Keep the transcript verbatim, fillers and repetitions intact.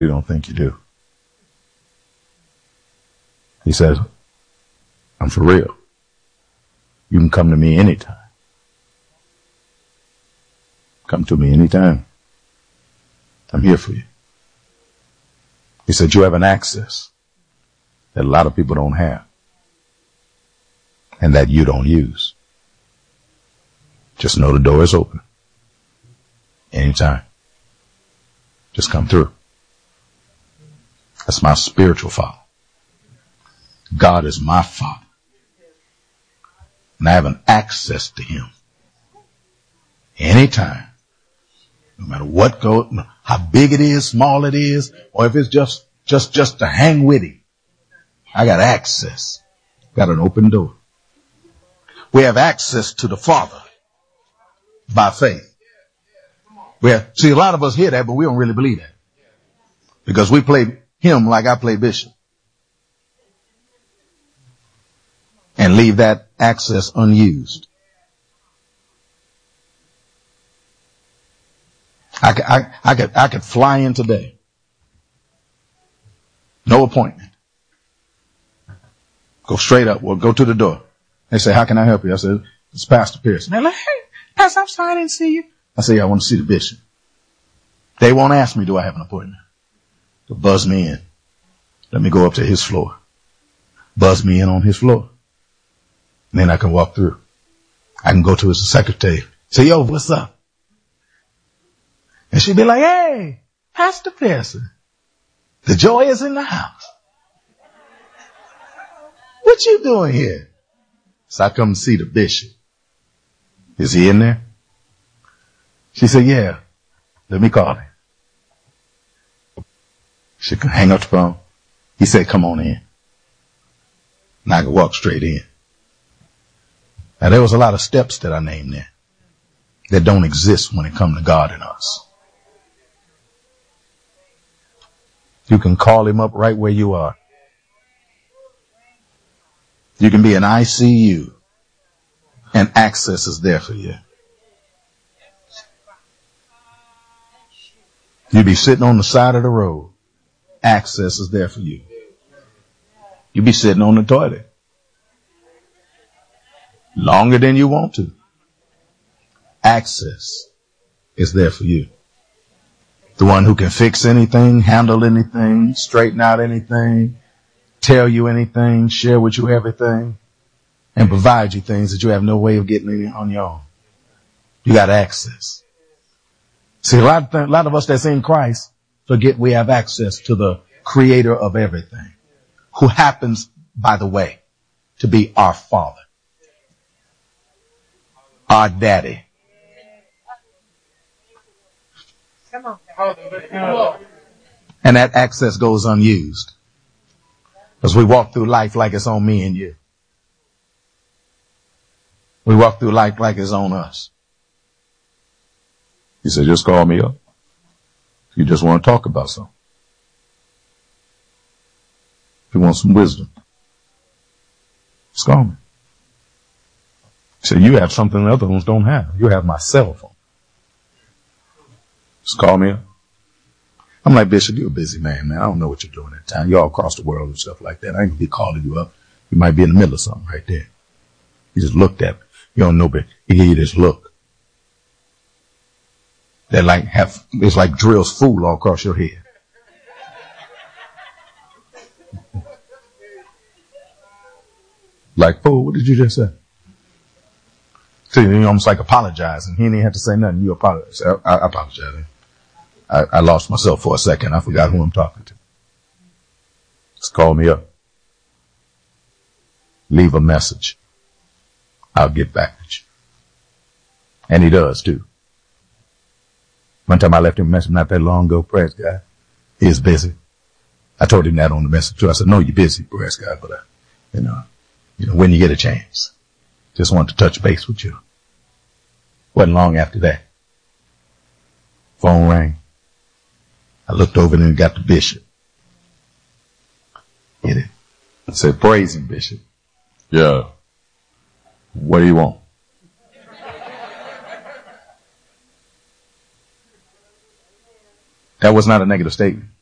You don't think you do. He says, I'm for real. You can come to me anytime. Come to me anytime. I'm here for you. He said, you have an access that a lot of people don't have and that you don't use. Just know the door is open. Anytime. Just come through. That's my spiritual father. God is my father. And I have an access to him. Anytime. No matter what goes, how big it is, small it is, or if it's just, just, just to hang with him. I got access. Got an open door. We have access to the Father by faith. Well, see, a lot of us hear that, but we don't really believe that. Because we play him like I play Bishop. And leave that access unused. I could, I, I could, I could fly in today. No appointment. Go straight up. Well, go to the door. They say, how can I help you? I said, it's Pastor Pearson. They're like, hey, Pastor, I'm sorry I didn't see you. I say, yeah, I want to see the bishop. They won't ask me, do I have an appointment? They'll buzz me in. Let me go up to his floor. Buzz me in on his floor. And then I can walk through. I can go to his secretary. Say, yo, what's up? And she'd be like, hey, Pastor Pearson, the joy is in the house. What you doing here? So I come see the bishop. Is he in there? She said, yeah. Let me call him. She could hang up the phone. He said, come on in. And I could walk straight in. Now there was a lot of steps that I named there that don't exist when it comes to God and us. You can call him up right where you are. You can be in I C U and access is there for you. You be sitting on the side of the road. Access is there for you. You be sitting on the toilet longer than you want to. Access is there for you. The one who can fix anything, handle anything, straighten out anything, tell you anything, share with you everything, and provide you things that you have no way of getting on your own. You got access. See, a lot of, th- a lot of us that's in Christ forget we have access to the creator of everything, who happens, by the way, to be our Father, our Daddy. Come on. And that access goes unused. Because we walk through life like it's on me and you. We walk through life like it's on us. He said, just call me up. If you just want to talk about something. If you want some wisdom. Just call me. He said, you have something the other ones don't have. You have my cell phone. Just call me up. I'm like, Bishop, you're a busy man, man. I don't know what you're doing at the time. You're all across the world and stuff like that. I ain't gonna be calling you up. You might be in the middle of something right there. He just looked at me. You don't know, but he gave you this look. That like have, it's like drills fool all across your head. Like, fool, what did you just say? So you almost like apologizing. He didn't have to say nothing. You apologize. I, I apologize. I, I lost myself for a second. I forgot who I'm talking to. Just call me up. Leave a message. I'll get back with you. And he does too. One time I left him a message not that long ago. Praise God. He is busy. I told him that on the message too. I said, no, you're busy. Praise God. But, uh, you know, you know, when you get a chance, just wanted to touch base with you. Wasn't long after that. Phone rang. I looked over and got the bishop. Get it? I said, praise him, Bishop. Yeah. What do you want? That was not a negative statement.